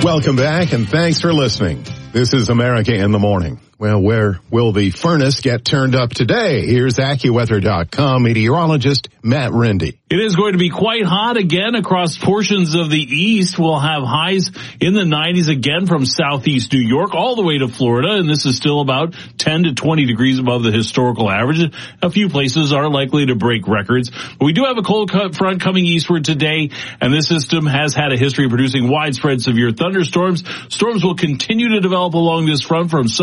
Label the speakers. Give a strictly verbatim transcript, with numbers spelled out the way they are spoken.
Speaker 1: Welcome back, and thanks for listening. This is America in the Morning. Well, where will the furnace get turned up today? Here's AccuWeather dot com meteorologist Matt Rindy.
Speaker 2: It is going to be quite hot again across portions of the east. We'll have highs in the nineties again from southeast New York all the way to Florida, and this is still about ten to twenty degrees above the historical average. A few places are likely to break records. But we do have a cold front coming eastward today, and this system has had a history of producing widespread severe thunderstorms. Storms will continue to develop along this front from